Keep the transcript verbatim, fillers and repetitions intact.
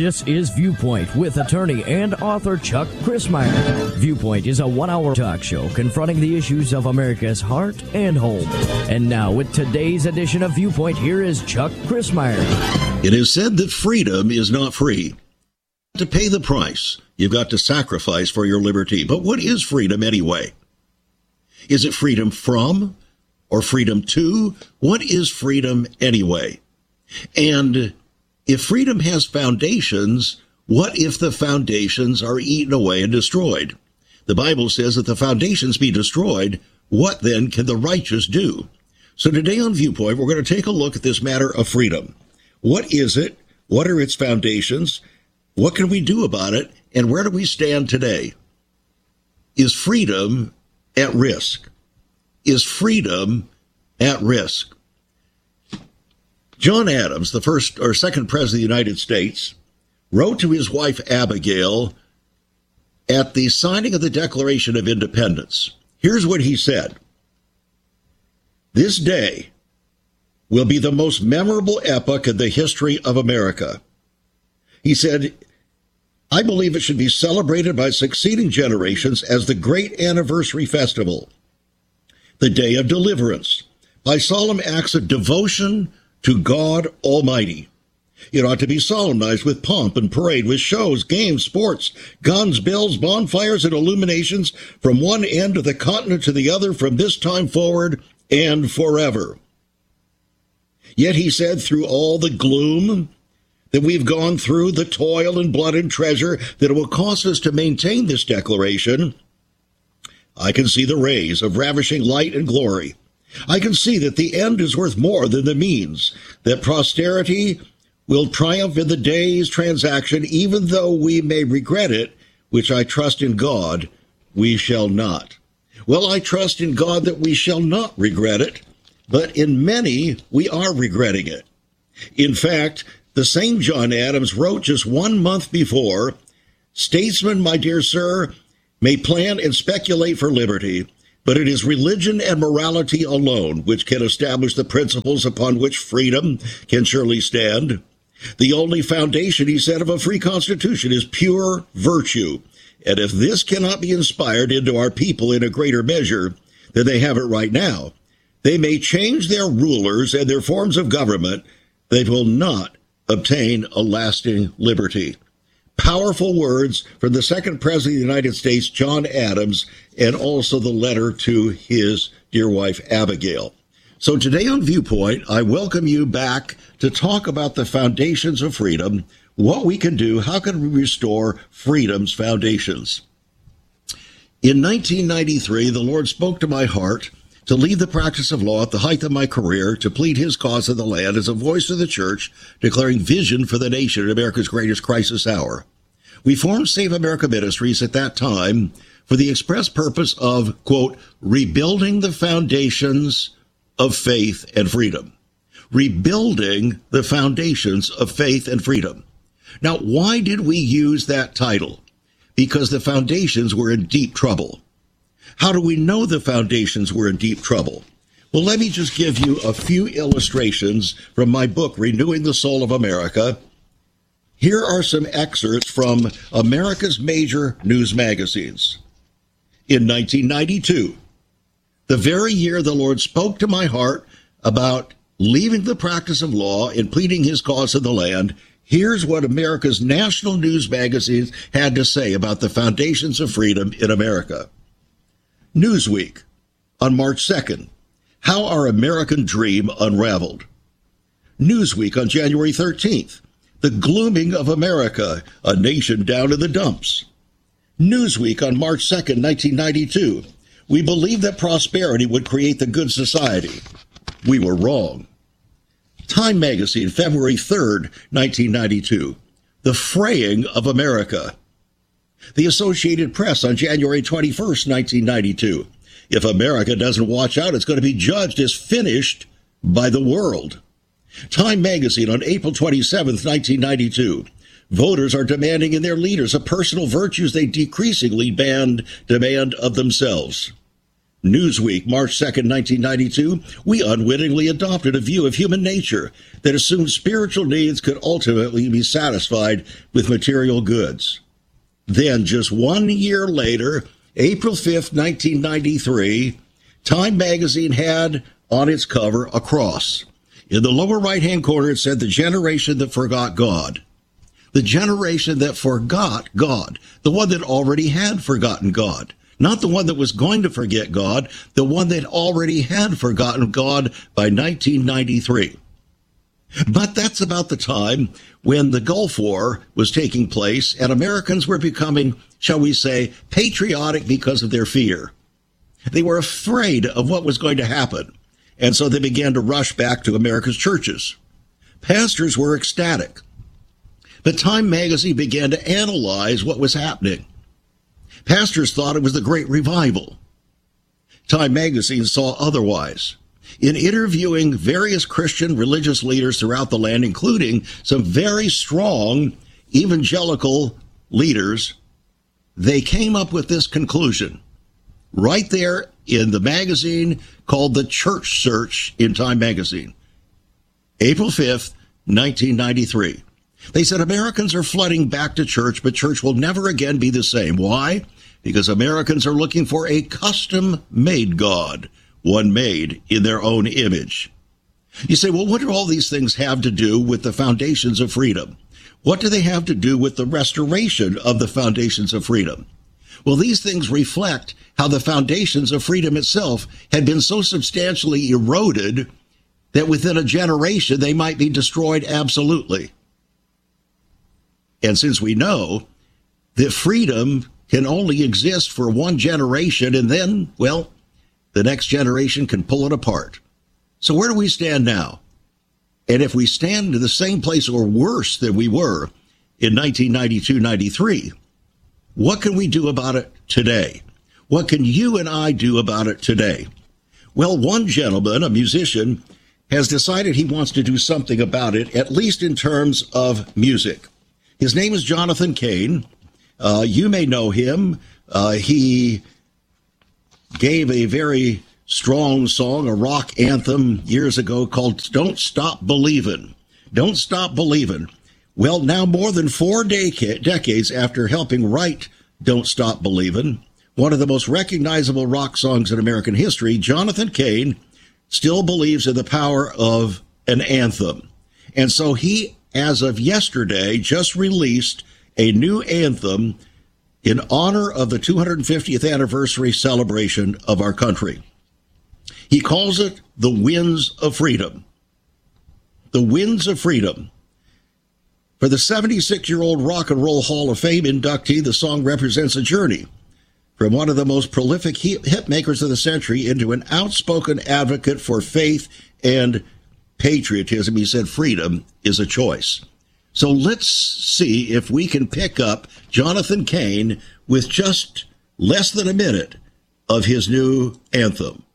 This is Viewpoint with attorney and author Chuck Crismier. Viewpoint is a one-hour talk show confronting the issues of America's heart and home. And now, with today's edition of Viewpoint, here is Chuck Crismier. It is said that freedom is not free. To pay the price, you've got to sacrifice for your liberty. But what is freedom anyway? Is it freedom from or freedom to? What is freedom anyway? And if freedom has foundations, what if the foundations are eaten away and destroyed? The Bible says that the foundations be destroyed. What then can the righteous do? So today on Viewpoint, we're going to take a look at this matter of freedom. What is it? What are its foundations? What can we do about it? And where do we stand today? Is freedom at risk? Is freedom at risk? John Adams, the first or second president of the United States, wrote to his wife Abigail at the signing of the Declaration of Independence. Here's what he said. This day will be the most memorable epoch in the history of America. He said, I believe it should be celebrated by succeeding generations as the great anniversary festival, the day of deliverance, by solemn acts of devotion to God Almighty. It ought to be solemnized with pomp and parade, with shows, games, sports, guns, bells, bonfires, and illuminations from one end of the continent to the other from this time forward and forever. Yet he said, through all the gloom that we've gone through, the toil and blood and treasure that it will cost us to maintain this declaration, I can see the rays of ravishing light and glory. I can see that the end is worth more than the means, that posterity will triumph in the day's transaction, even though we may regret it, which I trust in God we shall not. Well, I trust in God that we shall not regret it, but in many we are regretting it. In fact, the same John Adams wrote just one month before, statesmen, my dear sir, may plan and speculate for liberty, but it is religion and morality alone which can establish the principles upon which freedom can surely stand. The only foundation, he said, of a free constitution is pure virtue. And if this cannot be inspired into our people in a greater measure than they have it right now, they may change their rulers and their forms of government. They will not obtain a lasting liberty. Powerful words from the second president of the United States, John Adams, and also the letter to his dear wife, Abigail. So today on Viewpoint, I welcome you back to talk about the foundations of freedom, what we can do, how can we restore freedom's foundations. In nineteen ninety-three, the Lord spoke to my heart to leave the practice of law at the height of my career, to plead his cause in the land as a voice of the church, declaring vision for the nation in America's greatest crisis hour. We formed Save America Ministries at that time for the express purpose of, quote, rebuilding the foundations of faith and freedom. Rebuilding the foundations of faith and freedom. Now, why did we use that title? Because the foundations were in deep trouble. How do we know the foundations were in deep trouble? Well, let me just give you a few illustrations from my book, Renewing the Soul of America. Here are some excerpts from America's major news magazines. In nineteen ninety-two, the very year the Lord spoke to my heart about leaving the practice of law and pleading his cause in the land, here's what America's national news magazines had to say about the foundations of freedom in America. Newsweek, on March second, how our American dream unraveled. Newsweek on January thirteenth, the glooming of America, a nation down in the dumps. Newsweek on March second, nineteen ninety-two, we believed that prosperity would create the good society. We were wrong. Time magazine, February third, nineteen ninety-two, the fraying of America. The Associated Press on January twenty-first, nineteen ninety-two. If America doesn't watch out, it's going to be judged as finished by the world. Time magazine on April twenty-seventh, nineteen ninety-two. Voters are demanding in their leaders a personal virtues they decreasingly band, demand of themselves. Newsweek, March second, nineteen ninety-two, we unwittingly adopted a view of human nature that assumed spiritual needs could ultimately be satisfied with material goods. Then, just one year later, April fifth, nineteen ninety-three, Time magazine had on its cover a cross. In the lower right-hand corner, it said, "The generation that forgot God." The generation that forgot God. The one that already had forgotten God. Not the one that was going to forget God, the one that already had forgotten God by nineteen ninety-three. But that's about the time when the Gulf War was taking place and Americans were becoming, shall we say, patriotic because of their fear. They were afraid of what was going to happen, and so they began to rush back to America's churches. Pastors were ecstatic. But Time magazine began to analyze what was happening. Pastors thought it was the Great Revival. Time magazine saw otherwise. In interviewing various Christian religious leaders throughout the land, including some very strong evangelical leaders, they came up with this conclusion right there in the magazine called The Church Search in Time magazine. April fifth, nineteen ninety-three. They said Americans are flooding back to church, but church will never again be the same. Why? Because Americans are looking for a custom-made God, one made in their own image. You say, well, what do all these things have to do with the foundations of freedom? What do they have to do with the restoration of the foundations of freedom? Well, these things reflect how the foundations of freedom itself had been so substantially eroded that within a generation they might be destroyed absolutely. And since we know that freedom can only exist for one generation and then, well, the next generation can pull it apart. So where do we stand now? And if we stand in the same place or worse than we were in nineteen ninety-two ninety-three, what can we do about it today? What can you and I do about it today? Well, one gentleman, a musician, has decided he wants to do something about it, at least in terms of music. His name is Jonathan Cain. Uh, you may know him. Uh, he gave a very strong song, a rock anthem years ago called Don't Stop Believin'. Don't Stop Believin'. Well, now more than four deca- decades after helping write Don't Stop Believin', one of the most recognizable rock songs in American history, Jonathan Cain still believes in the power of an anthem. And so he, as of yesterday, just released a new anthem in honor of the two hundred fiftieth anniversary celebration of our country. He calls it The Winds of Freedom. The Winds of Freedom. For the seventy-six-year-old Rock and Roll Hall of Fame inductee, the song represents a journey from one of the most prolific hit makers of the century into an outspoken advocate for faith and patriotism. He said freedom is a choice. So let's see if we can pick up Jonathan Cain with just less than a minute of his new anthem.